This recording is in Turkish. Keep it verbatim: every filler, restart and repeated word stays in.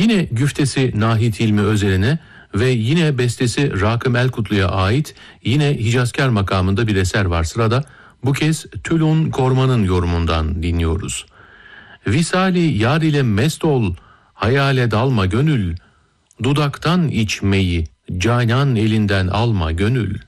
Yine güftesi Nahit Hilmi Özel'ine ve yine bestesi Rakım Elkutlu'ya ait yine Hicazkar makamında bir eser var sırada. Bu kez Tülun Korman'ın yorumundan dinliyoruz. Visali yar ile mest ol, hayale dalma gönül, dudaktan içmeyi canan elinden alma gönül.